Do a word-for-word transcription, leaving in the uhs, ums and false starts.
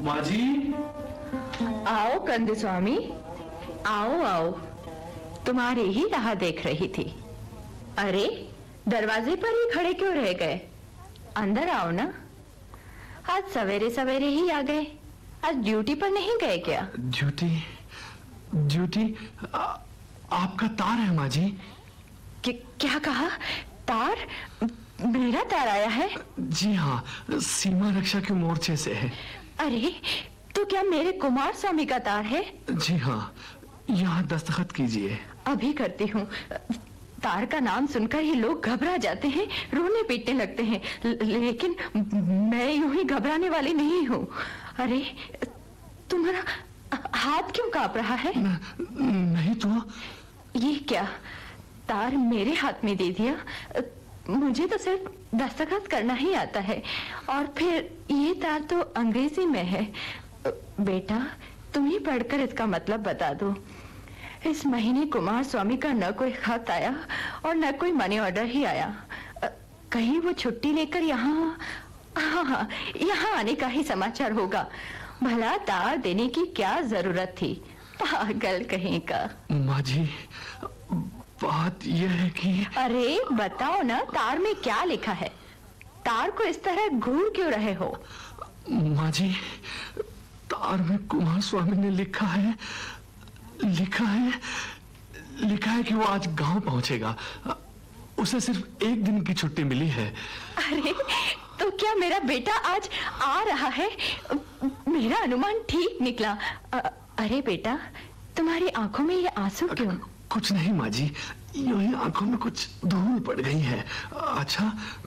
माँ जी। आओ कंद स्वामी, आओ आओ, तुम्हारी ही राह देख रही थी। अरे दरवाजे पर ही खड़े क्यों रह गए? अंदर आओ ना। आज सवेरे सवेरे ही आ गए। आज ड्यूटी पर नहीं गए क्या? ड्यूटी ड्यूटी आपका तार है माँ जी। कि, क्या कहा? तार? मेरा तार आया है? जी हाँ, सीमा रक्षा के मोर्चे से है। अरे तो क्या मेरे कुमार स्वामी का तार है? जी हाँ, यहाँ दस्तखत कीजिए। अभी करती हूँ। तार का नाम सुनकर ही लोग घबरा जाते हैं, रोने पीटने लगते हैं, लेकिन मैं यूं ही घबराने वाली नहीं हूँ। अरे तुम्हारा हाथ क्यों कांप रहा है? न, नहीं तो। ये क्या, तार मेरे हाथ में दे दिया? मुझे तो सिर्फ दस्तखत करना ही आता है, और फिर ये तार तो अंग्रेजी में है। बेटा तुम ही पढ़कर इसका मतलब बता दो। इस महीने कुमार स्वामी का न कोई खत आया और न कोई मनी ऑर्डर ही आया। कहीं वो छुट्टी लेकर यहाँ हाँ हाँ यहाँ आने का ही समाचार होगा। भला तार देने की क्या जरूरत थी? पागल कहीं का। माँ जी बात यह है कि... अरे बताओ ना, तार में क्या लिखा है? तार को इस तरह घूर क्यों रहे हो? माँ जी तार में कुमार स्वामी ने लिखा है लिखा है लिखा है कि वो आज गांव पहुंचेगा। उसे सिर्फ एक दिन की छुट्टी मिली है। अरे तो क्या मेरा बेटा आज आ रहा है? मेरा अनुमान ठीक निकला। अरे बेटा तुम्हारी आंखों में ये आंसू क्यों? कुछ नहीं माँ जी, यूं ही आंखों में कुछ धूल पड़ गई है। अच्छा